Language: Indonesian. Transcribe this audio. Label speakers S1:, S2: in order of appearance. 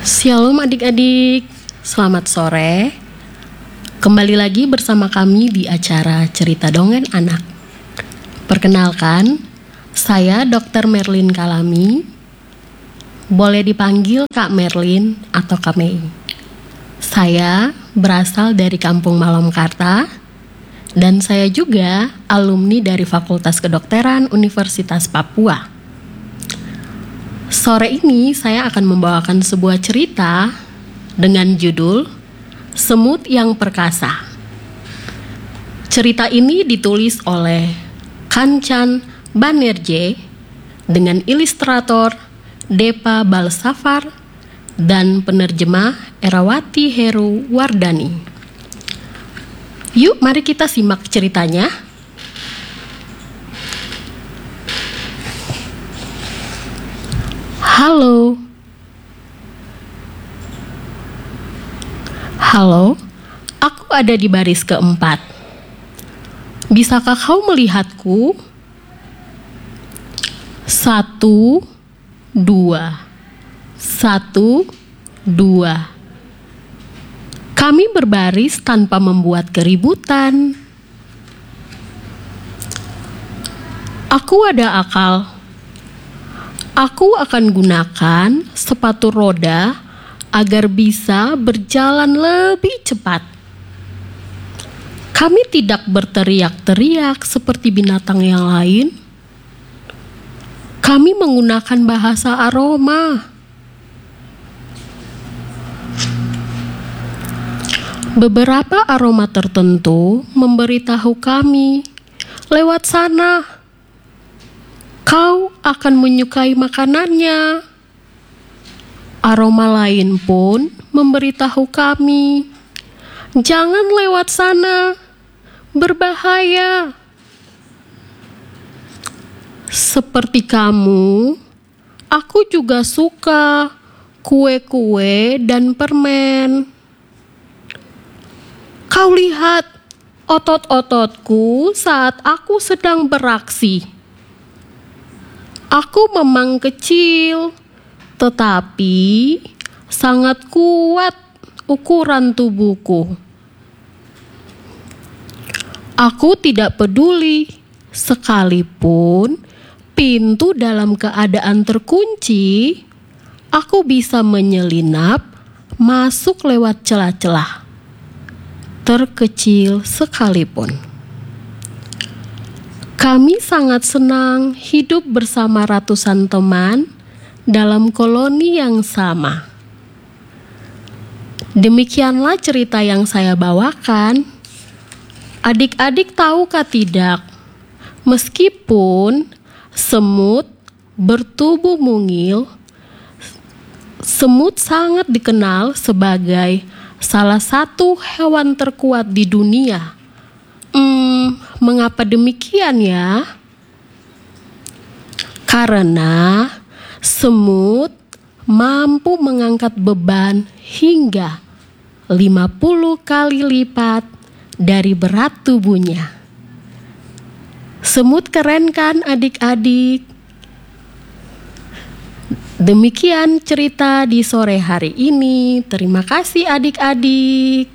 S1: Shalom adik-adik, selamat sore. Kembali lagi bersama kami di acara Cerita Dongeng Anak. Perkenalkan, saya Dr. Merlin Kalami. Boleh dipanggil Kak Merlin atau Kak Mei. Saya berasal dari Kampung Malamkarta dan saya juga alumni dari Fakultas Kedokteran Universitas Papua. Sore ini saya akan membawakan sebuah cerita dengan judul Semut yang Perkasa. Cerita ini ditulis oleh Kanchan Banerjee dengan ilustrator Depa Balsafar dan penerjemah Erawati Heru Wardani. Yuk, mari kita simak ceritanya. Halo, aku ada di baris keempat. Bisakah kau melihatku? 1, 2, 1, 2. Kami berbaris tanpa membuat keributan. Aku ada akal. Aku akan gunakan sepatu roda agar bisa berjalan lebih cepat. Kami tidak berteriak-teriak seperti binatang yang lain. Kami menggunakan bahasa aroma. Beberapa aroma tertentu memberitahu kami, lewat sana. Kau akan menyukai makanannya. Aroma lain pun memberitahu kami, jangan lewat sana, berbahaya. Seperti kamu, aku juga suka kue-kue dan permen. Kau lihat otot-ototku saat aku sedang beraksi. Aku memang kecil, tetapi sangat kuat ukuran tubuhku. Aku tidak peduli, sekalipun pintu dalam keadaan terkunci, aku bisa menyelinap masuk lewat celah-celah, terkecil sekalipun. Kami sangat senang hidup bersama ratusan teman dalam koloni yang sama. Demikianlah cerita yang saya bawakan. Adik-adik tahukah tidak, meskipun semut bertubuh mungil, semut sangat dikenal sebagai salah satu hewan terkuat di dunia. Mengapa demikian ya? Karena semut mampu mengangkat beban hingga 50 kali lipat dari berat tubuhnya. Semut keren kan adik-adik? Demikian cerita di sore hari ini. Terima kasih adik-adik.